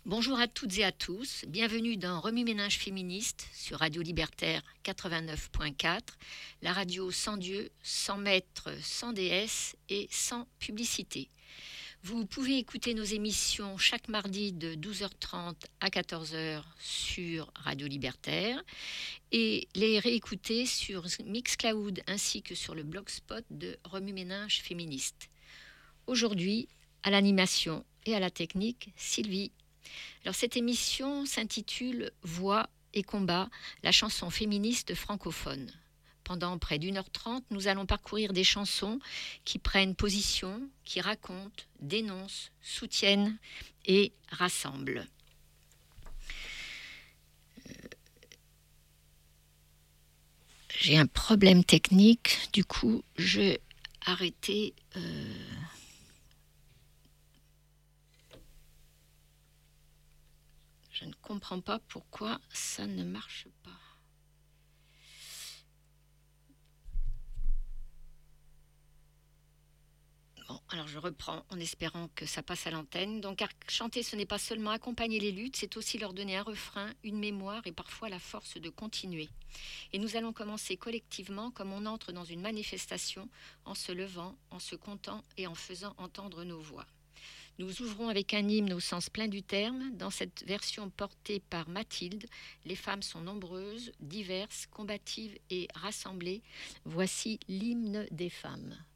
Bonjour à toutes et à tous, bienvenue dans Remue-Ménage féministe sur Radio Libertaire 89.4, la radio sans Dieu, sans maître, sans déesse et sans publicité. Vous pouvez écouter nos émissions chaque mardi de 12h30 à 14h sur Radio Libertaire et les réécouter sur Mixcloud ainsi que sur le blogspot de Remue-Ménage féministe. Aujourd'hui, à l'animation et à la technique, Sylvie. Alors cette émission s'intitule Voix et combat, la chanson féministe francophone. Pendant près d'1h30, nous allons parcourir des chansons qui prennent position, qui racontent, dénoncent, soutiennent et rassemblent. J'ai un problème technique, du coup je vais arrêter... Je ne comprends pas pourquoi ça ne marche pas. Bon, alors je reprends en espérant que ça passe à l'antenne. Donc, car chanter, ce n'est pas seulement accompagner les luttes, c'est aussi leur donner un refrain, une mémoire et parfois la force de continuer. Et nous allons commencer collectivement comme on entre dans une manifestation, en se levant, en se comptant et en faisant entendre nos voix. Nous ouvrons avec un hymne au sens plein du terme. Dans cette version portée par Mathilde, les femmes sont nombreuses, diverses, combatives et rassemblées. Voici l'hymne des femmes.